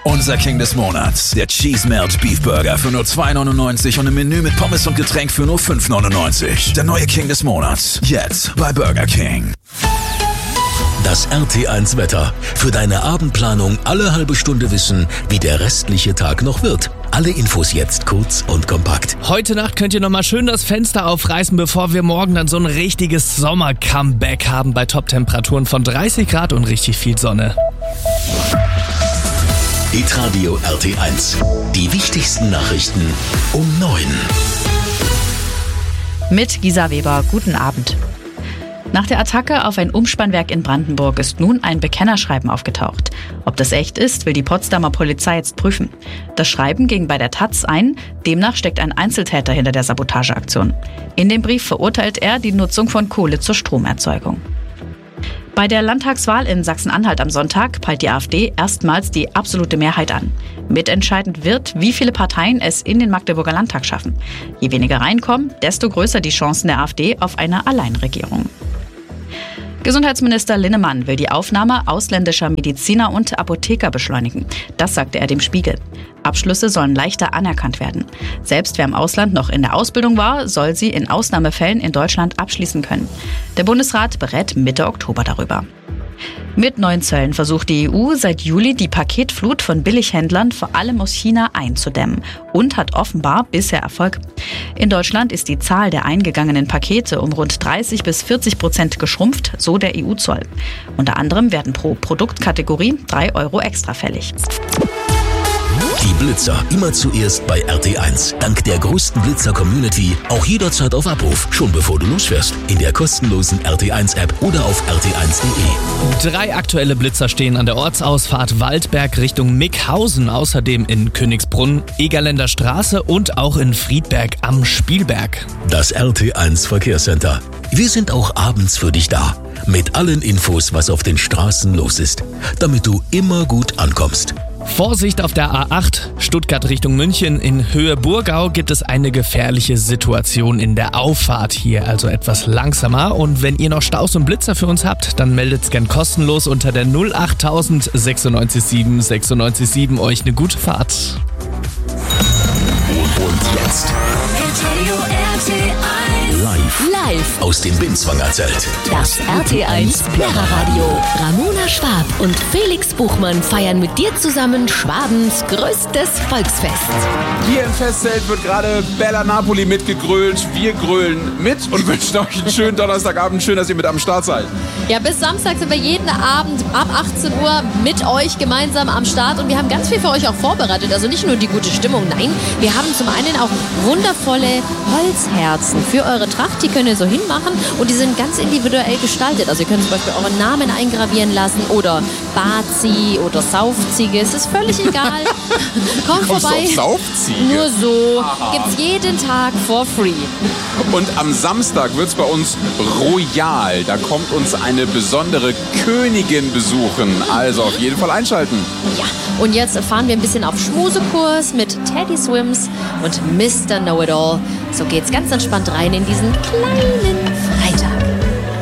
Unser King des Monats, der Cheese Melt Beef Burger für nur 2,99 und ein Menü mit Pommes und Getränk für nur 5,99. Der neue King des Monats, jetzt bei Burger King. Das RT1 Wetter. Für deine Abendplanung alle halbe Stunde wissen, wie der restliche Tag noch wird. Alle Infos jetzt kurz und kompakt. Heute Nacht könnt ihr nochmal schön das Fenster aufreißen, bevor wir morgen dann so ein richtiges Sommer-Comeback haben bei Top-Temperaturen von 30 Grad und richtig viel Sonne. Hitradio RT1. Die wichtigsten Nachrichten um 9. Mit Gisa Weber, guten Abend. Nach der Attacke auf ein Umspannwerk in Brandenburg ist nun ein Bekennerschreiben aufgetaucht. Ob das echt ist, will die Potsdamer Polizei jetzt prüfen. Das Schreiben ging bei der taz ein, demnach steckt ein Einzeltäter hinter der Sabotageaktion. In dem Brief verurteilt er die Nutzung von Kohle zur Stromerzeugung. Bei der Landtagswahl in Sachsen-Anhalt am Sonntag peilt die AfD erstmals die absolute Mehrheit an. Mitentscheidend wird, wie viele Parteien es in den Magdeburger Landtag schaffen. Je weniger reinkommen, desto größer die Chancen der AfD auf eine Alleinregierung. Gesundheitsminister Linnemann will die Aufnahme ausländischer Mediziner und Apotheker beschleunigen. Das sagte er dem Spiegel. Abschlüsse sollen leichter anerkannt werden. Selbst wer im Ausland noch in der Ausbildung war, soll sie in Ausnahmefällen in Deutschland abschließen können. Der Bundesrat berät Mitte Oktober darüber. Mit neuen Zöllen versucht die EU seit Juli die Paketflut von Billighändlern vor allem aus China einzudämmen und hat offenbar bisher Erfolg. In Deutschland ist die Zahl der eingegangenen Pakete um rund 30-40% geschrumpft, so der EU-Zoll. Unter anderem werden pro Produktkategorie 3 € extra fällig. Die Blitzer immer zuerst bei RT1. Dank der größten Blitzer-Community auch jederzeit auf Abruf, schon bevor du losfährst. In der kostenlosen RT1-App oder auf rt1.de. 3 aktuelle Blitzer stehen an der Ortsausfahrt Waldberg Richtung Mickhausen, außerdem in Königsbrunn, Egerländer Straße und auch in Friedberg am Spielberg. Das RT1 Verkehrscenter. Wir sind auch abends für dich da. Mit allen Infos, was auf den Straßen los ist, damit du immer gut ankommst. Vorsicht auf der A8, Stuttgart Richtung München. In Höhe Burgau gibt es eine gefährliche Situation in der Auffahrt hier, also etwas langsamer. Und wenn ihr noch Staus und Blitzer für uns habt, dann meldet's gern kostenlos unter der 08000 967 967. Euch eine gute Fahrt. Und jetzt live aus dem Binzwanger Zelt. Das RT1 Lehrerradio. Ramona Schwab und Felix Buchmann feiern mit dir zusammen Schwabens größtes Volksfest. Hier im Festzelt wird gerade Bella Napoli mitgegrölt. Wir grölen mit und wünschen euch einen schönen Donnerstagabend. Schön, dass ihr mit am Start seid. Ja, bis Samstag sind wir jeden Abend ab 18 Uhr mit euch gemeinsam am Start und wir haben ganz viel für euch auch vorbereitet. Also nicht nur die gute Stimmung, nein, wir haben zum einen auch wundervolle Holzherzen für eure Tracht. Die könnt ihr so hinmachen und die sind ganz individuell gestaltet. Also ihr könnt zum Beispiel euren Namen eingravieren lassen oder Bazi oder Saufziege. Es ist völlig egal. Kommt vorbei. Auf Saufziege? Nur so. Gibt's jeden Tag for free. Und am Samstag wird's bei uns royal. Da kommt uns eine besondere Königin besuchen. Also auf jeden Fall einschalten. Ja, und jetzt fahren wir ein bisschen auf Schmusekurs mit Teddy Swims und Mr. Know-It-All. So geht's ganz entspannt rein in diesen kleinen